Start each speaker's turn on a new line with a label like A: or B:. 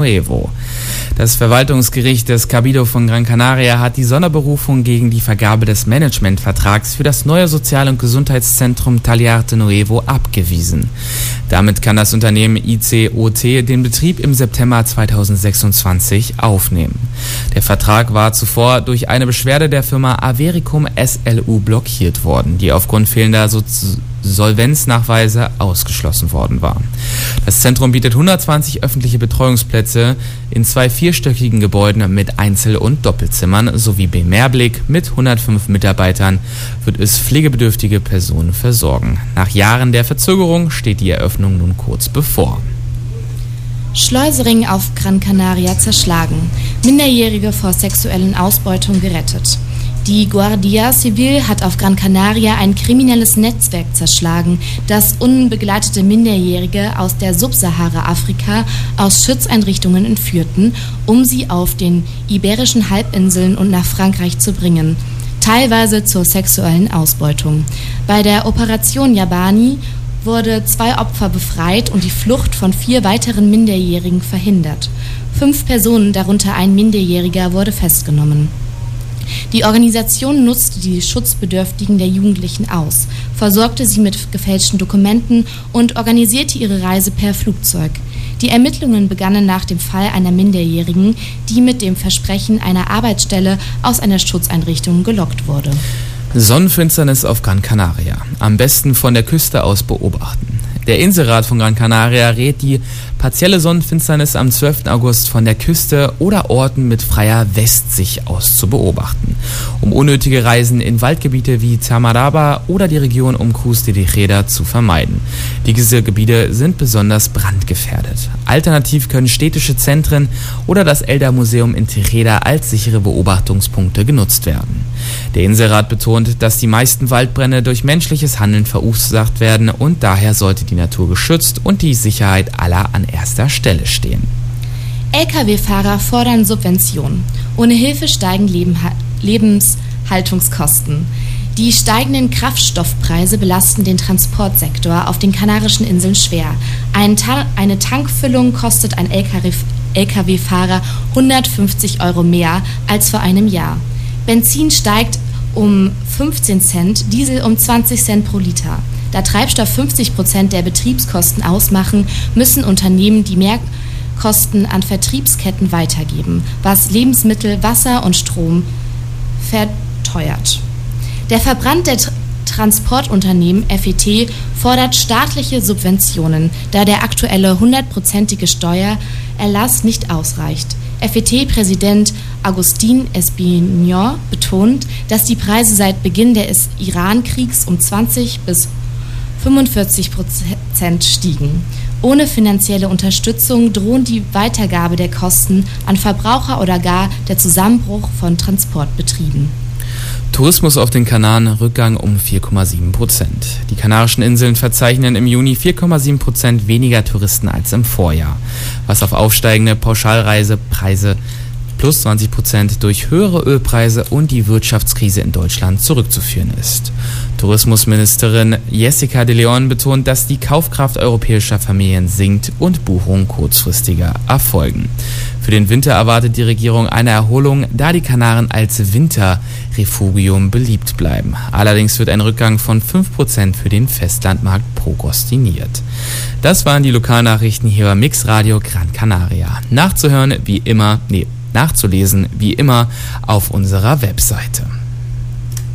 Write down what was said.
A: Nuevo. Das Verwaltungsgericht des Cabildo von Gran Canaria hat die Sonderberufung gegen die Vergabe des Managementvertrags für das neue Sozial- und Gesundheitszentrum Taliarte Nuevo abgewiesen. Damit kann das Unternehmen ICOT den Betrieb im September 2026 aufnehmen. Der Vertrag war zuvor durch eine Beschwerde der Firma Avericum SLU blockiert worden, die aufgrund fehlender Solvenznachweise ausgeschlossen worden war. Das Zentrum bietet 120 öffentliche Betreuungsplätze in 2 vierstöckigen Gebäuden mit Einzel- und Doppelzimmern sowie Mehrblick mit 105 Mitarbeitern wird es pflegebedürftige Personen versorgen. Nach Jahren der Verzögerung steht die Eröffnung nun kurz bevor.
B: Schleusering auf Gran Canaria zerschlagen. Minderjährige vor sexuellen Ausbeutung gerettet. Die Guardia Civil hat auf Gran Canaria ein kriminelles Netzwerk zerschlagen, das unbegleitete Minderjährige aus der Subsahara-Afrika aus Schutzeinrichtungen entführten, um sie auf den Iberischen Halbinseln und nach Frankreich zu bringen, teilweise zur sexuellen Ausbeutung. Bei der Operation Yabani wurde 2 Opfer befreit und die Flucht von 4 weiteren Minderjährigen verhindert. 5 Personen, darunter ein Minderjähriger, wurde festgenommen. Die Organisation nutzte die Schutzbedürftigen der Jugendlichen aus, versorgte sie mit gefälschten Dokumenten und organisierte ihre Reise per Flugzeug. Die Ermittlungen begannen nach dem Fall einer Minderjährigen, die mit dem Versprechen einer Arbeitsstelle aus einer Schutzeinrichtung gelockt wurde.
A: Sonnenfinsternis auf Gran Canaria. Am besten von der Küste aus beobachten. Der Inselrat von Gran Canaria rät die partielle Sonnenfinsternis am 12. August von der Küste oder Orten mit freier Westsicht aus zu beobachten, um unnötige Reisen in Waldgebiete wie Tamaraba oder die Region um Cruz de Tejeda zu vermeiden. Diese Gebiete sind besonders brandgefährdet. Alternativ können städtische Zentren oder das Elder-Museum in Tejeda als sichere Beobachtungspunkte genutzt werden. Der Inselrat betont, dass die meisten Waldbrände durch menschliches Handeln verursacht werden und daher sollte die Natur geschützt und die Sicherheit aller an erster Stelle stehen.
B: Lkw-Fahrer fordern Subventionen. Ohne Hilfe steigen Lebenshaltungskosten. Die steigenden Kraftstoffpreise belasten den Transportsektor auf den Kanarischen Inseln schwer. Eine Tankfüllung kostet ein Lkw-Fahrer 150 € mehr als vor einem Jahr. Benzin steigt um 15 Cent, Diesel um 20 Cent pro Liter. Da Treibstoff 50% der Betriebskosten ausmachen, müssen Unternehmen die Mehrkosten an Vertriebsketten weitergeben, was Lebensmittel, Wasser und Strom verteuert. Der Verband der Transportunternehmen FET fordert staatliche Subventionen, da der aktuelle 100%ige Steuererlass nicht ausreicht. FET-Präsident Agustín Espinón betont, dass die Preise seit Beginn des Iran-Kriegs um 20 bis 45% stiegen. Ohne finanzielle Unterstützung drohen die Weitergabe der Kosten an Verbraucher oder gar der Zusammenbruch von Transportbetrieben.
A: Tourismus auf den Kanaren, Rückgang um 4,7%. Die Kanarischen Inseln verzeichnen im Juni 4,7% weniger Touristen als im Vorjahr, was auf aufsteigende Pauschalreisepreise plus 20% durch höhere Ölpreise und die Wirtschaftskrise in Deutschland zurückzuführen ist. Tourismusministerin Jessica de Leon betont, dass die Kaufkraft europäischer Familien sinkt und Buchungen kurzfristiger erfolgen. Für den Winter erwartet die Regierung eine Erholung, da die Kanaren als Winterrefugium beliebt bleiben. Allerdings wird ein Rückgang von 5% für den Festlandmarkt prognostiziert. Das waren die Lokalnachrichten hier bei Mix Radio Gran Canaria. Nachzulesen wie immer auf unserer Webseite.